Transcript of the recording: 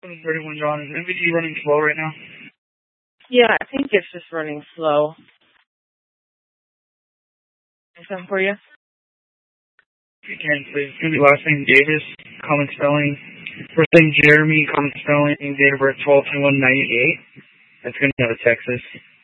31 John. Is NVD running slow right now? Yeah, I think it's just running slow. Something for you? If you can, please. It's going to be last name Davis, common spelling. First name Jeremy, common spelling. Date of birth 12/21/98. That's going to be out of Texas.